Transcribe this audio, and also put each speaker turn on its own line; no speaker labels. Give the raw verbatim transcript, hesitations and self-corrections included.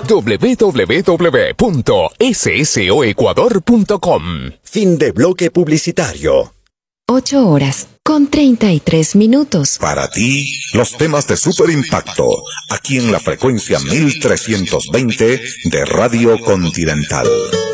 doble u doble u doble u punto soecuador punto com.
Fin de bloque publicitario.
Ocho horas con treinta y tres minutos.
Para ti, los temas de super impacto, aquí en la frecuencia mil trescientos veinte de Radio Continental.